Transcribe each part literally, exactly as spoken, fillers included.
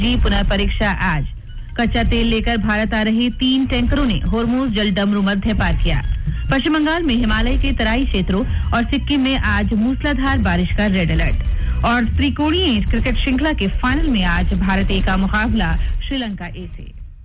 जी पुनर्परीक्षा आज। कच्चा तेल लेकर भारत आ रहे तीन टैंकरों ने होर्मुज जलडमरू मध्य पार किया। पश्चिम बंगाल में हिमालय के तराई क्षेत्रों और सिक्किम में आज मूसलाधार बारिश का रेड अलर्ट। और त्रिकोणीय क्रिकेट श्रृंखला के फाइनल में आज भारत ए का मुकाबला श्रीलंका ए से।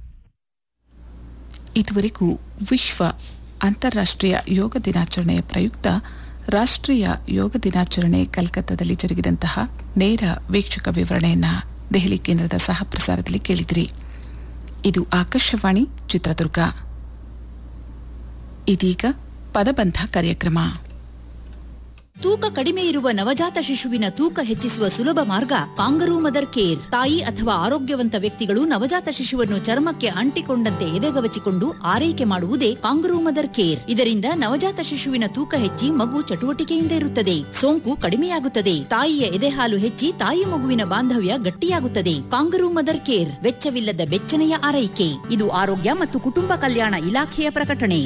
ಇದುವರೆಗೂ ವಿಶ್ವ ಅಂತಾರಾಷ್ಟ್ರೀಯ ಯೋಗ ದಿನಾಚರಣೆಯ ಪ್ರಯುಕ್ತ ರಾಷ್ಟ್ರೀಯ ಯೋಗ ದಿನಾಚರಣೆ ಕಲ್ಕತ್ತಾದಲ್ಲಿ ಜರುಗಿದಂತಹ ನೇರ ವೀಕ್ಷಕ ವಿವರಣೆಯನ್ನು ದೆಹಲಿ ಕೇಂದ್ರದ ಸಹ ಪ್ರಸಾರದಲ್ಲಿ ಕೇಳಿದಿರಿ. ಇದು ಆಕಾಶವಾಣಿ ಚಿತ್ರದುರ್ಗ. ಇದೀಗ ಪದಬಂಧ ಕಾರ್ಯಕ್ರಮ. ತೂಕ ಕಡಿಮೆ ಇರುವ ನವಜಾತ ಶಿಶುವಿನ ತೂಕ ಹೆಚ್ಚಿಸುವ ಸುಲಭ ಮಾರ್ಗ ಕಾಂಗರೂ ಮದರ್ ಕೇರ್. ತಾಯಿ ಅಥವಾ ಆರೋಗ್ಯವಂತ ವ್ಯಕ್ತಿಗಳು ನವಜಾತ ಶಿಶುವನ್ನು ಚರ್ಮಕ್ಕೆ ಅಂಟಿಕೊಂಡಂತೆ ಎದೆಗವಚಿಕೊಂಡು ಆರೈಕೆ ಮಾಡುವುದೇ ಕಾಂಗರೂ ಮದರ್ ಕೇರ್. ಇದರಿಂದ ನವಜಾತ ಶಿಶುವಿನ ತೂಕ ಹೆಚ್ಚಿ ಮಗು ಚಟುವಟಿಕೆಯಿಂದ ಇರುತ್ತದೆ, ಸೋಂಕು ಕಡಿಮೆಯಾಗುತ್ತದೆ, ತಾಯಿಯ ಎದೆಹಾಲು ಹೆಚ್ಚಿ ತಾಯಿ ಮಗುವಿನ ಬಾಂಧವ್ಯ ಗಟ್ಟಿಯಾಗುತ್ತದೆ. ಕಾಂಗರೂ ಮದರ್ ಕೇರ್ ವೆಚ್ಚವಿಲ್ಲದ ಬೆಚ್ಚನೆಯ ಆರೈಕೆ. ಇದು ಆರೋಗ್ಯ ಮತ್ತು ಕುಟುಂಬ ಕಲ್ಯಾಣ ಇಲಾಖೆಯ ಪ್ರಕಟಣೆ.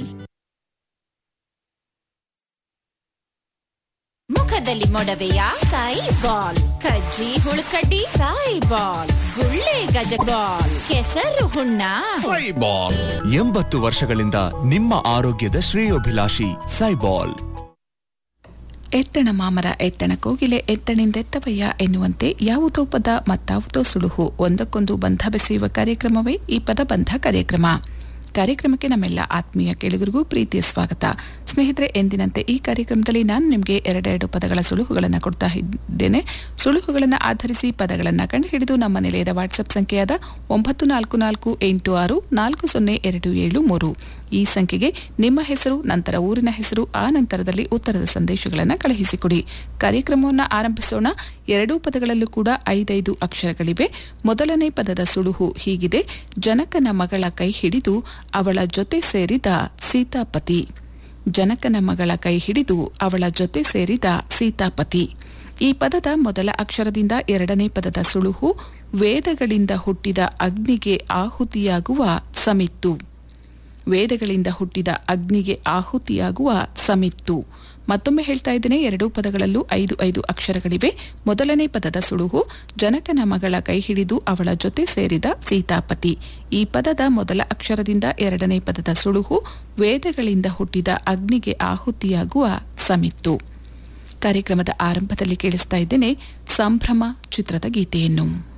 ಮುಖದಲ್ಲಿ ಮೊಡವೆಯ ಸಾಯಿ ಬಾಲ್, ಕಜ್ಜಿ ಹುಳುಕಡ್ಡಿ ಸಾಯಿ ಬಾಲ್, ಗುಳ್ಳೆ ಗಜಬಾಲ್, ಕೆಸರು ಹುಣ್ಣ ಸಾಯಿ ಬಾಲ್. ಎಂಬತ್ತು ವರ್ಷಗಳಿಂದ ನಿಮ್ಮ ಆರೋಗ್ಯದ ಶ್ರೇಯೋಭಿಲಾಷಿ ಸೈಬಾಲ್. ಎತ್ತಣ ಮಾಮರ ಎತ್ತಣ ಕೋಗಿಲೆ ಎತ್ತಣಿಂದೆತ್ತವಯ್ಯ ಎನ್ನುವಂತೆ ಯಾವುದೋ ಪದ ಮತ್ತಾವುದೋ ಸುಳುಹು ಒಂದಕ್ಕೊಂದು ಬಂಧ ಬೆಸೆಯುವ ಕಾರ್ಯಕ್ರಮವೇ ಈ ಪದಬಂಧ ಕಾರ್ಯಕ್ರಮ. ಕಾರ್ಯಕ್ರಮಕ್ಕೆ ನಮ್ಮೆಲ್ಲ ಆತ್ಮೀಯ ಕೇಳುಗರಿಗೂ ಪ್ರೀತಿಯ ಸ್ವಾಗತ. ಸ್ನೇಹಿತರೆ, ಎಂದಿನಂತೆ ಈ ಕಾರ್ಯಕ್ರಮದಲ್ಲಿ ನಾನು ನಿಮಗೆ ಎರಡೆರಡು ಪದಗಳ ಸುಳುಹುಗಳನ್ನು ಕೊಡ್ತಾ ಇದ್ದೇನೆ. ಸುಳುಹುಗಳನ್ನು ಆಧರಿಸಿ ಪದಗಳನ್ನು ಕಂಡುಹಿಡಿದು ನಮ್ಮ ನಿಲಯದ ವಾಟ್ಸ್ಆಪ್ ಸಂಖ್ಯೆಯಾದ ಒಂಬತ್ತು ನಾಲ್ಕು ನಾಲ್ಕು ಎಂಟು ಆರು ನಾಲ್ಕು ಸೊನ್ನೆ ಎರಡು ಏಳು ಮೂರು ಈ ಸಂಖ್ಯೆಗೆ ನಿಮ್ಮ ಹೆಸರು, ನಂತರ ಊರಿನ ಹೆಸರು, ಆ ನಂತರದಲ್ಲಿ ಉತ್ತರದ ಸಂದೇಶಗಳನ್ನು ಕಳುಹಿಸಿಕೊಡಿ. ಕಾರ್ಯಕ್ರಮವನ್ನು ಆರಂಭಿಸೋಣ. ಎರಡೂ ಪದಗಳಲ್ಲೂ ಕೂಡ ಐದೈದು ಅಕ್ಷರಗಳಿವೆ. ಮೊದಲನೇ ಪದದ ಸುಳುಹು ಹೀಗಿದೆ: ಜನಕನ ಮಗಳ ಕೈ ಹಿಡಿದು ಅವಳ ಜೊತೆ ಸೇರಿದ ಸೀತಾಪತಿ. ಜನಕನ ಮಗಳ ಕೈ ಹಿಡಿದು ಅವಳ ಜೊತೆ ಸೇರಿದ ಸೀತಾಪತಿ. ಈ ಪದದ ಮೊದಲ ಅಕ್ಷರದಿಂದ ಎರಡನೇ ಪದದ ಸುಳುಹು ವೇದಗಳಿಂದ ಹುಟ್ಟಿದ ಅಗ್ನಿಗೆ ಆಹುತಿಯಾಗುವ ಸಮಿತ್ತು. ವೇದಗಳಿಂದ ಹುಟ್ಟಿದ ಅಗ್ನಿಗೆ ಆಹುತಿಯಾಗುವ ಸಮಿತ್ತು. ಮತ್ತೊಮ್ಮೆ ಹೇಳ್ತಾ ಇದ್ದೇನೆ, ಎರಡೂ ಪದಗಳಲ್ಲೂ ಐದು ಐದು ಅಕ್ಷರಗಳಿವೆ. ಮೊದಲನೇ ಪದದ ಸುಳುಹು ಜನಕನ ಮಗಳ ಕೈ ಹಿಡಿದು ಅವಳ ಜೊತೆ ಸೇರಿದ ಸೀತಾಪತಿ. ಈ ಪದದ ಮೊದಲ ಅಕ್ಷರದಿಂದ ಎರಡನೇ ಪದದ ಸುಳುಹು ವೇದಗಳಿಂದ ಹುಟ್ಟಿದ ಅಗ್ನಿಗೆ ಆಹುತಿಯಾಗುವ ಸಮಿತ್ತು. ಕಾರ್ಯಕ್ರಮದ ಆರಂಭದಲ್ಲಿ ಕೇಳಿಸ್ತಾ ಇದ್ದೇನೆ ಸಂಭ್ರಮ ಚಿತ್ರದ ಗೀತೆಯನ್ನು.